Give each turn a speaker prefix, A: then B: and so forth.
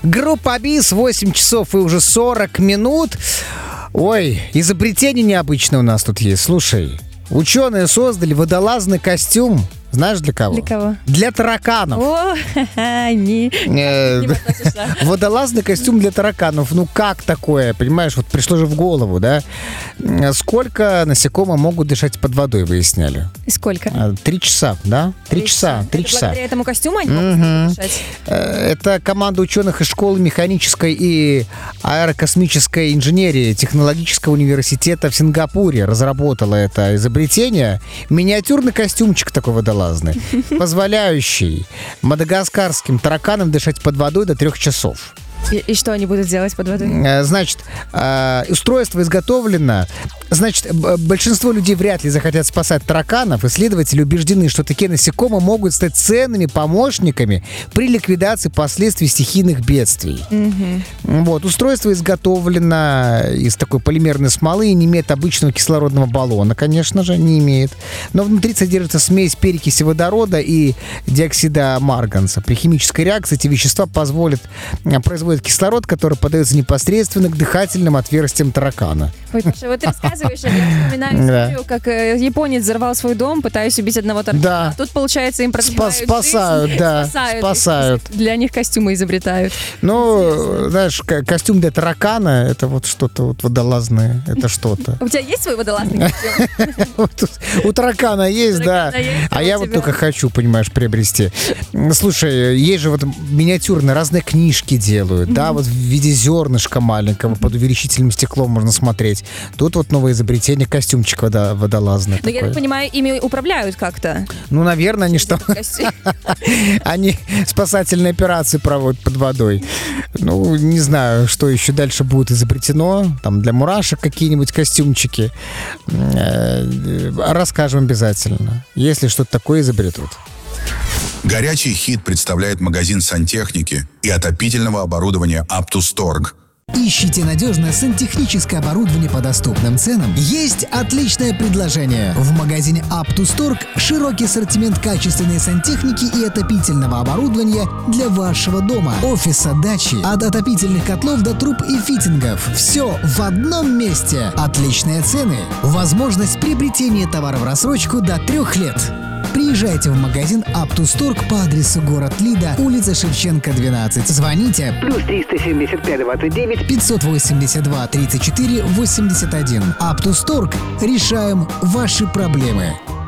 A: Группа БИС, 8 часов и уже 40 минут. Ой, изобретение необычное у нас тут есть. Слушай, ученые создали водолазный костюм. Знаешь, для кого?
B: Для кого?
A: Для тараканов.
B: О,
A: Водолазный костюм для тараканов. Ну как такое? Понимаешь, вот пришло же в голову, да? Сколько насекомых могут дышать под водой, выясняли?
B: И сколько?
A: 3 часа, да? 3 часа.
B: Благодаря этому костюму они могут дышать?
A: Это команда ученых из школы механической и аэрокосмической инженерии Технологического университета в Сингапуре разработала это изобретение. Миниатюрный костюмчик такой водолазный, позволяющий мадагаскарским тараканам дышать под водой до 3 часов.
B: И что они будут делать под водой?
A: Значит, устройство изготовлено. Значит, большинство людей вряд ли захотят спасать тараканов. Исследователи убеждены, что такие насекомые могут стать ценными помощниками при ликвидации последствий стихийных бедствий. Вот. Устройство изготовлено из такой полимерной смолы и не имеет обычного кислородного баллона, конечно же, не имеет. Но внутри содержится смесь перекиси водорода и диоксида марганца. При химической реакции эти вещества производят кислород, который подается непосредственно к дыхательным отверстиям таракана.
B: Ой, Паша, вот ты рассказываешь, я вспоминаю историю, как японец взорвал свой дом, пытаясь убить одного таракана.
A: Да.
B: А тут, получается, им продлевают
A: Спасают,
B: жизнь.
A: да, спасают.
B: Для них костюмы изобретают.
A: Ну, знаешь, костюм для таракана, это вот что-то вот водолазное, это что-то.
B: У тебя есть свой водолазный костюм?
A: У таракана есть, да. А я вот только хочу, понимаешь, приобрести. Слушай, есть же вот миниатюрные разные книжки делают, да, вот в виде зернышка маленького, под увеличительным стеклом можно смотреть. Тут вот новое изобретение, костюмчик водолазный.
B: Но я так понимаю, ими управляют как-то.
A: Ну, наверное, они что? Они спасательные операции проводят под водой. Ну, не знаю, что еще дальше будет изобретено. Там для мурашек какие-нибудь костюмчики. Расскажем обязательно, если что-то такое изобретут.
C: Горячий хит представляет магазин сантехники и отопительного оборудования «Аптусторг».
D: Ищите надежное сантехническое оборудование по доступным ценам? Есть отличное предложение. В магазине Аптусторг широкий ассортимент качественной сантехники и отопительного оборудования для вашего дома, офиса, дачи. От отопительных котлов до труб и фитингов. Все в одном месте. Отличные цены. Возможность приобретения товара в рассрочку до 3 лет. Приезжайте в магазин Аптусторг по адресу город Лида, улица Шевченко, 12. Звоните
E: +375 29
D: 582 34 81. Аптусторг. Решаем ваши проблемы.